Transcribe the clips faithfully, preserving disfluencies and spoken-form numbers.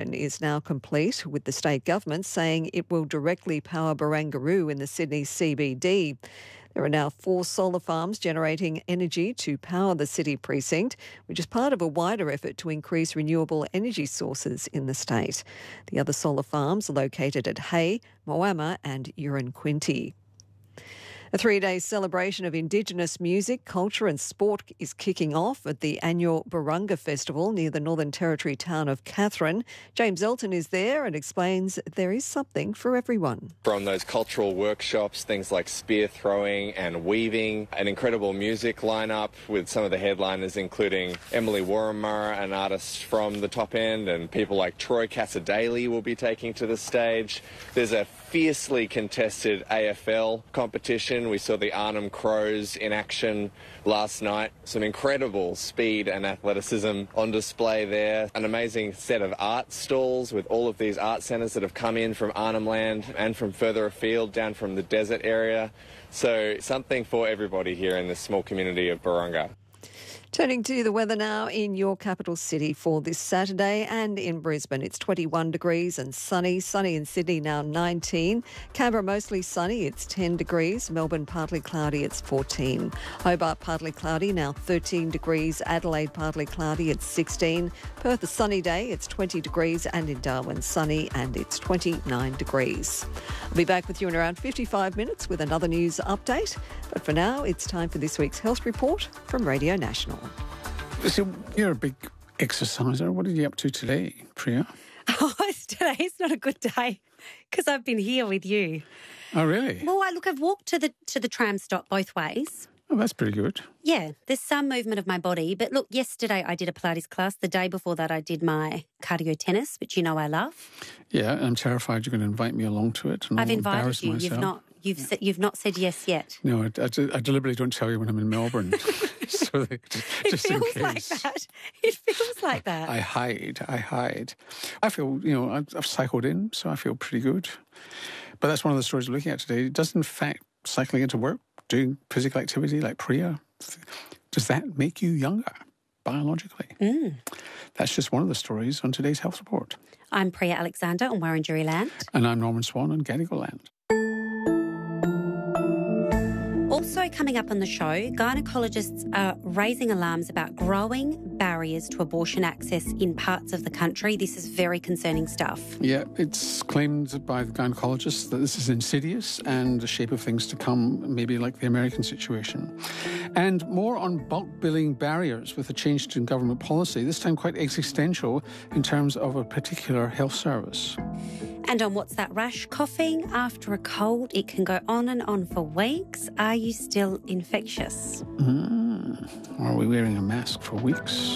station is now complete, with the state government saying it will directly power Barangaroo in the Sydney C B D. There are now four solar farms generating energy to power the city precinct, which is part of a wider effort to increase renewable energy sources in the state. The other solar farms are located at Hay, Moama and Uranquinty. A three-day celebration of Indigenous music, culture and sport is kicking off at the annual Barunga Festival near the Northern Territory town of Katherine. James Elton is there and explains there is something for everyone. From those cultural workshops, things like spear throwing and weaving, an incredible music lineup with some of the headliners including Emily Warramurra, an artist from the top end, and people like Troy Casadei will be taking to the stage. There's a fiercely contested A F L competition. We saw the Arnhem Crows in action last night. Some incredible speed and athleticism on display there. An amazing set of art stalls with all of these art centres that have come in from Arnhem Land and from further afield, down from the desert area. So something for everybody here in this small community of Barunga. Turning to the weather now in your capital city for this Saturday, and in Brisbane it's twenty-one degrees and sunny. Sunny in Sydney now nineteen. Canberra mostly sunny, it's ten degrees. Melbourne partly cloudy, it's fourteen. Hobart partly cloudy, now thirteen degrees. Adelaide partly cloudy, it's sixteen. Perth a sunny day, it's twenty degrees. And in Darwin sunny and it's twenty-nine degrees. I'll be back with you in around fifty-five minutes with another news update. But for now, it's time for this week's health report from Radio National. So you're a big exerciser. What are you up to today, Priya? Oh, today's not a good day because I've been here with you. Oh, really? Well, I, look, I've walked to the to the tram stop both ways. Oh, that's pretty good. Yeah, there's some movement of my body. But look, yesterday I did a Pilates class. The day before that I did my cardio tennis, which you know I love. Yeah, I'm terrified you're going to invite me along to it. And I've I'll invited you. myself. You've not. You've yeah. sa- you've not said yes yet. No, I, I, I deliberately don't tell you when I'm in Melbourne. so they, just, It just feels in case. like that. It feels like that. I hide. I hide. I feel, you know, I've, I've cycled in, so I feel pretty good. But that's one of the stories we're looking at today. Does, in fact, cycling into work, doing physical activity like Priya, does that make you younger biologically? Mm. That's just one of the stories on today's Health Report. I'm Priya Alexander on Wurundjeri Land. And I'm Norman Swan on Gadigal Land. Also coming up on the show, gynecologists are raising alarms about growing barriers to abortion access in parts of the country. This is very concerning stuff. Yeah, it's claimed by the gynecologists that this is insidious and the shape of things to come, maybe like the American situation. And more on bulk billing barriers with a change in government policy, this time quite existential in terms of a particular health service. And on What's That Rash? Coughing after a cold, it can go on and on for weeks. Are you still infectious? Mm. Are we wearing a mask for weeks?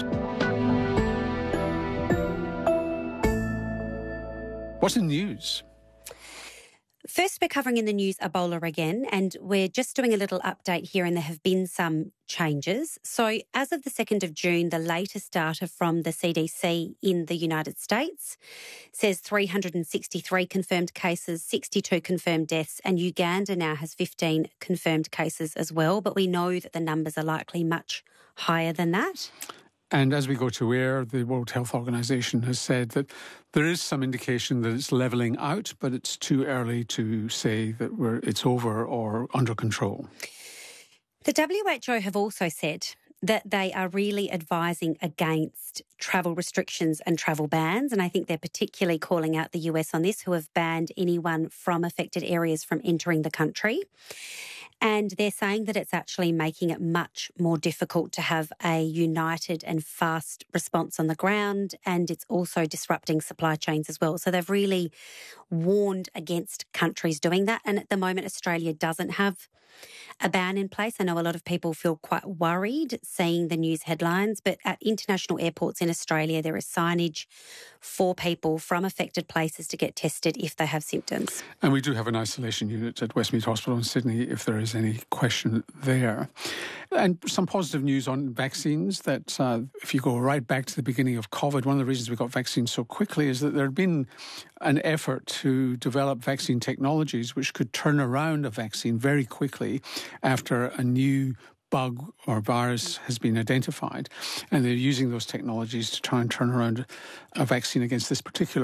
What's in the news? First, we're covering in the news Ebola again, and we're just doing a little update here, and there have been some changes. So as of the second of June, the latest data from the C D C in the United States says three hundred sixty-three confirmed cases, sixty-two confirmed deaths, and Uganda now has fifteen confirmed cases as well. But we know that the numbers are likely much higher than that. And as we go to air, the World Health Organization has said that there is some indication that it's levelling out, but it's too early to say that we're, it's over or under control. The W H O have also said that they are really advising against travel restrictions and travel bans. And I think they're particularly calling out the U S on this, who have banned anyone from affected areas from entering the country. And they're saying that it's actually making it much more difficult to have a united and fast response on the ground, and it's also disrupting supply chains as well. So they've really warned against countries doing that. And at the moment, Australia doesn't have a ban in place. I know a lot of people feel quite worried seeing the news headlines, but at international airports in Australia, there is signage for people from affected places to get tested if they have symptoms. And we do have an isolation unit at Westmead Hospital in Sydney if there is any question there. And some positive news on vaccines, that uh, if you go right back to the beginning of COVID, one of the reasons we got vaccines so quickly is that there had been an effort to develop vaccine technologies which could turn around a vaccine very quickly after a new bug or virus has been identified. And they're using those technologies to try and turn around a vaccine against this particular